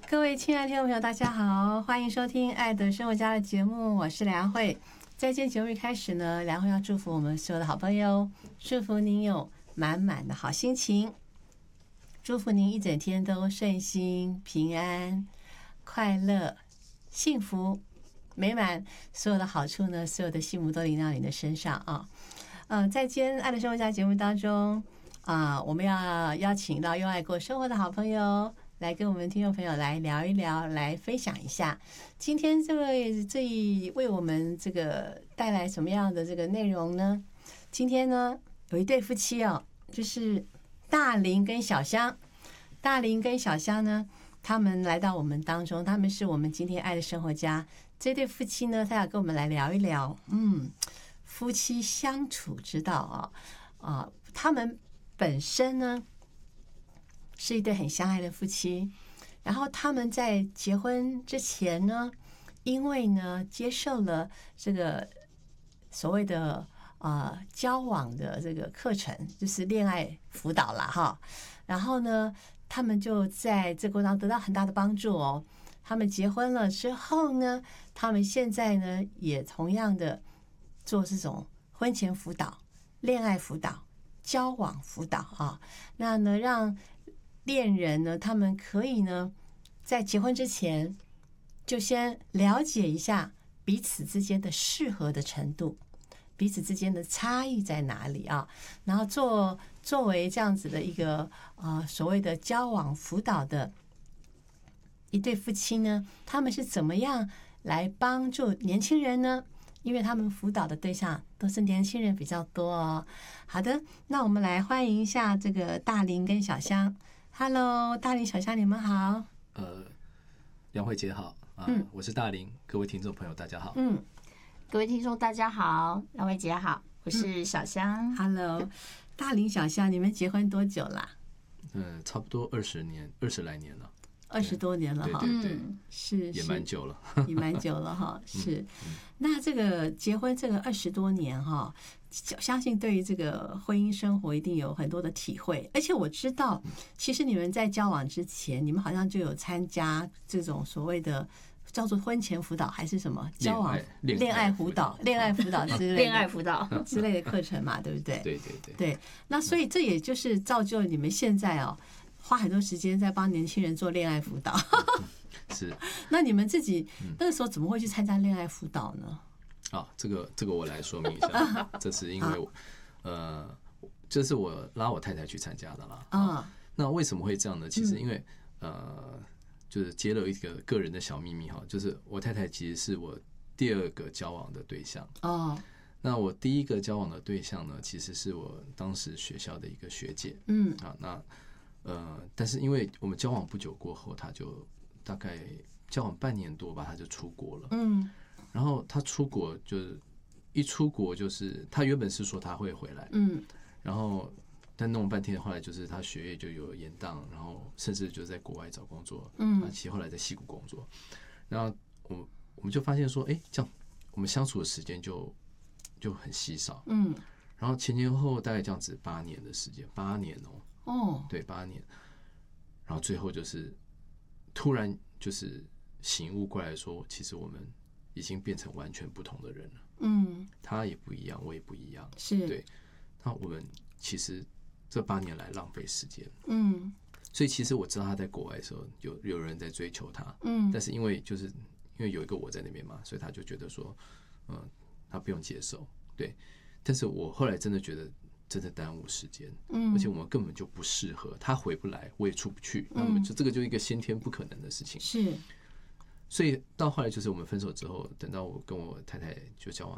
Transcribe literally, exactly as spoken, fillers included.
各位亲爱的听众朋友，大家好，欢迎收听《爱的生活家》的节目，我是梁慧。在今天节目一开始呢，梁慧要祝福我们所有的好朋友，祝福您有满满的好心情，祝福您一整天都顺心、平安、快乐、幸福、美满，所有的好处呢，所有的幸福都临到你的身上啊。呃，在今天《爱的生活家》节目当中啊，我们要邀请到用爱过生活的好朋友。来跟我们听众朋友来聊一聊，来分享一下，今天这位这一为我们这个带来什么样的这个内容呢？今天呢，有一对夫妻哦，就是大林跟小香。大林跟小香呢，他们来到我们当中，他们是我们今天爱的生活家。这对夫妻呢，他要跟我们来聊一聊，嗯，夫妻相处之道啊啊，他们本身呢。是一对很相爱的夫妻，然后他们在结婚之前呢，因为呢接受了这个所谓的呃交往的这个课程，就是恋爱辅导啦哈，然后呢，他们就在这个过程当中得到很大的帮助哦。他们结婚了之后呢，他们现在呢也同样的做这种婚前辅导、恋爱辅导、交往辅导啊，那呢让恋人呢，他们可以呢，在结婚之前就先了解一下彼此之间的适合的程度，彼此之间的差异在哪里啊？然后做作为这样子的一个呃所谓的交往辅导的一对夫妻呢，他们是怎么样来帮助年轻人呢？因为他们辅导的对象都是年轻人比较多哦。好的，那我们来欢迎一下这个大林跟小香。Hello， 大林、小香，你们好。 呃，梁慧姐好啊， 嗯， 我是大林，各位听众朋友大家好。 嗯， 各位听众大家好，梁慧姐好，我是小香。 嗯、Hello， 大林、小香，你们结婚多久啦？ 嗯，差不多二十年，二十来年了。 二十多年了哈， 对对对， 嗯、是也蛮久了， 也蛮久了哈。是， 嗯嗯、 那这个结婚这个二十多年哈，相信对于这个婚姻生活一定有很多的体会。而且我知道，其实你们在交往之前，你们好像就有参加这种所谓的叫做婚前辅导还是什么交往恋爱辅导、恋爱辅导之类的恋爱辅导之类的课程嘛，对不对？ 对对对对。那所以这也就是造就你们现在哦。花很多时间在帮年轻人做恋爱辅导， 是。 那你们自己那个时候怎么会去参加恋爱辅导呢？ 啊，这个这个我来说明一下，这是因为呃，这是我拉我太太去参加的啦。啊，那为什么会这样呢？其实因为呃，就是揭露一个个人的小秘密哈，就是我太太其实是我第二个交往的对象哦。那我第一个交往的对象呢，其实是我当时学校的一个学姐。嗯，啊，那。呃，但是因为我们交往不久过后，他就大概交往半年多吧，他就出国了。嗯，然后他出国就是一出国就是他原本是说他会回来，嗯，然后但弄了半天，后来就是他学业就有延宕，然后甚至就在国外找工作，嗯，其实后来在矽谷工作，然后我我们就发现说，哎，这样我们相处的时间就就很稀少，嗯，然后前前后后大概这样子八年的时间，八年哦。哦，对，八年，然后最后就是突然就是醒悟过来说，其实我们已经变成完全不同的人了。嗯，他也不一样，我也不一样。 是， 对，那我们其实这八年来浪费时间。嗯，所以其实我知道他在国外的时候有有人在追求他。嗯，但是因为就是因为有一个我在那边嘛，所以他就觉得说，嗯，他不用接受。对，但是我后来真的觉得。真的耽误时间，嗯，而且我们根本就不适合，他回不来，我也出不去，那我们就这个就一个先天不可能的事情， 是。 所以到后来就是我们分手之后，等到我跟我太太就交往